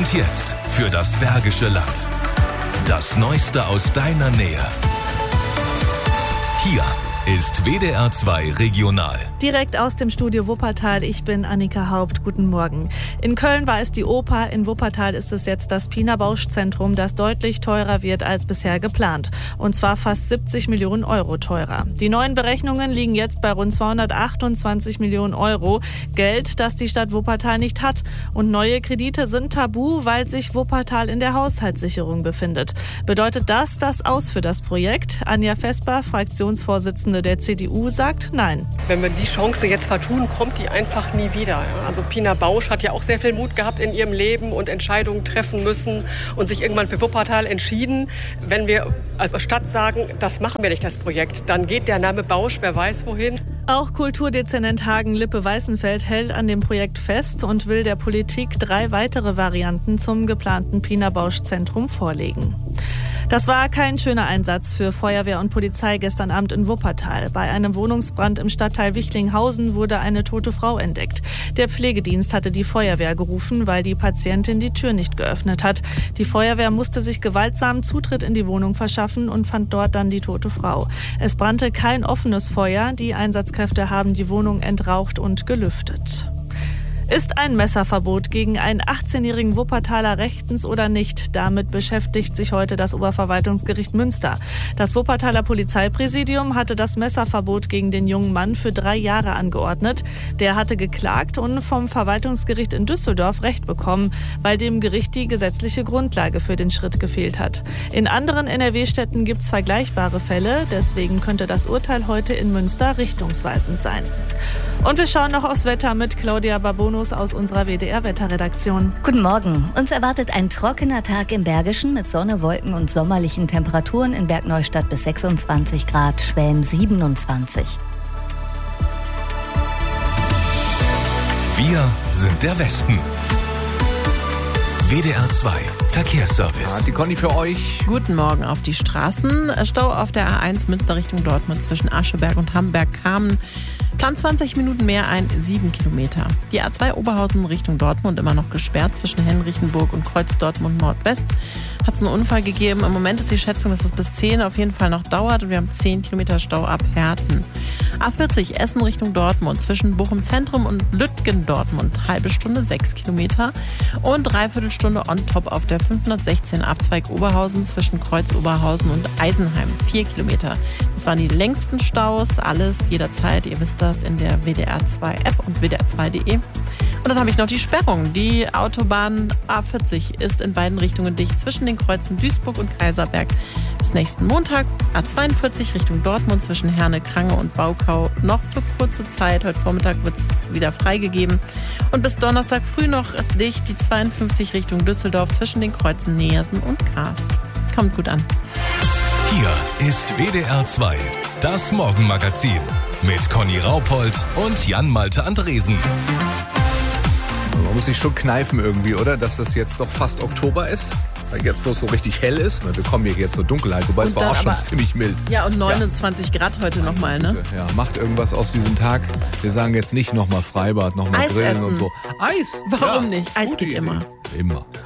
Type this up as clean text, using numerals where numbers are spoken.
Und jetzt für das Bergische Land. Das Neueste aus deiner Nähe. Hier ist WDR 2 Regional. Direkt aus dem Studio Wuppertal, ich bin Annika Haupt. Guten Morgen. In Köln war es die Oper, in Wuppertal ist es jetzt das Pina Bausch Zentrum, das deutlich teurer wird als bisher geplant. Und zwar fast 70 Millionen Euro teurer. Die neuen Berechnungen liegen jetzt bei rund 228 Millionen Euro. Geld, das die Stadt Wuppertal nicht hat. Und neue Kredite sind tabu, weil sich Wuppertal in der Haushaltssicherung befindet. Bedeutet das Aus für das Projekt? Anja Vesper, Fraktionsvorsitzende der CDU, sagt nein. Wenn wir die Chance jetzt vertun, kommt die einfach nie wieder. Also Pina Bausch hat ja auch sehr viel Mut gehabt in ihrem Leben und Entscheidungen treffen müssen und sich irgendwann für Wuppertal entschieden. Wenn wir als Stadt sagen, das machen wir nicht, das Projekt, dann geht der Name Bausch, wer weiß wohin. Auch Kulturdezernent Hagen-Lippe-Weißenfeld hält an dem Projekt fest und will der Politik 3 weitere Varianten zum geplanten Pina Bausch Zentrum vorlegen. Das war kein schöner Einsatz für Feuerwehr und Polizei gestern Abend in Wuppertal. Bei einem Wohnungsbrand im Stadtteil Wichlinghausen wurde eine tote Frau entdeckt. Der Pflegedienst hatte die Feuerwehr gerufen, weil die Patientin die Tür nicht geöffnet hat. Die Feuerwehr musste sich gewaltsam Zutritt in die Wohnung verschaffen und fand dort dann die tote Frau. Es brannte kein offenes Feuer. Die Einsatzkräfte haben die Wohnung entraucht und gelüftet. Ist ein Messerverbot gegen einen 18-jährigen Wuppertaler rechtens oder nicht? Damit beschäftigt sich heute das Oberverwaltungsgericht Münster. Das Wuppertaler Polizeipräsidium hatte das Messerverbot gegen den jungen Mann für 3 Jahre angeordnet. Der hatte geklagt und vom Verwaltungsgericht in Düsseldorf Recht bekommen, weil dem Gericht die gesetzliche Grundlage für den Schritt gefehlt hat. In anderen NRW-Städten gibt es vergleichbare Fälle. Deswegen könnte das Urteil heute in Münster richtungsweisend sein. Und wir schauen noch aufs Wetter mit Claudia Babonus aus unserer WDR-Wetterredaktion. Guten Morgen. Uns erwartet ein trockener Tag im Bergischen mit Sonne, Wolken und sommerlichen Temperaturen in Bergneustadt bis 26 Grad, Schwelm 27. Wir sind der Westen. WDR 2 Verkehrsservice. Ja, die Conny für euch. Guten Morgen auf die Straßen. Stau auf der A1 Münster Richtung Dortmund zwischen Ascheberg und Hamburg-Kamen. Plan 20 Minuten mehr, 7 Kilometer. Die A2 Oberhausen Richtung Dortmund immer noch gesperrt zwischen Henrichenburg und Kreuz Dortmund Nordwest. Hat es einen Unfall gegeben. Im Moment ist die Schätzung, dass es bis 10 auf jeden Fall noch dauert und wir haben 10 Kilometer Stau ab Herten. A40 Essen Richtung Dortmund zwischen Bochum Zentrum und Lütgen Dortmund. Halbe Stunde 6 Kilometer und dreiviertel Stunde on top auf der 516 Abzweig Oberhausen zwischen Kreuz Oberhausen und Eisenheim. 4 Kilometer. Das waren die längsten Staus. Alles jederzeit. Ihr wisst das in der WDR 2 App und WDR2.de. Und dann habe ich noch die Sperrung. Die Autobahn A40 ist in beiden Richtungen dicht zwischen den Kreuzen Duisburg und Kaiserberg bis nächsten Montag. A42 Richtung Dortmund zwischen Herne, Krange und Baukau noch für kurze Zeit. Heute Vormittag wird es wieder freigegeben. Und bis Donnerstag früh noch dicht die 52 Richtung Düsseldorf zwischen den Kreuzen Neersen und Karst. Kommt gut an. Hier ist WDR 2, das Morgenmagazin mit Conny Raupold und Jan-Malte Andresen. Man muss sich schon kneifen irgendwie, oder? Dass das jetzt doch fast Oktober ist. Jetzt, wo es so richtig hell ist. Wir bekommen hier jetzt so Dunkelheit, wobei es war auch schon ziemlich mild. Ja, und 29 Grad heute nochmal, ne? Ja, macht irgendwas aus diesem Tag. Wir sagen jetzt nicht nochmal Freibad, nochmal Grillen essen. Und so. Eis? Warum ja, nicht? Eis geht immer. Immer.